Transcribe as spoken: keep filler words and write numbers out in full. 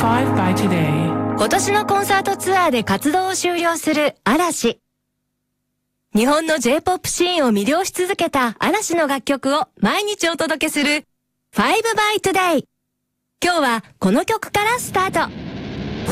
Five by Today。 今年のコンサートツアーで活動を終了する嵐。日本の J-ポップ シーンを魅了し続けた嵐の楽曲を毎日お届けする Five by Today。今日はこの曲からスタート。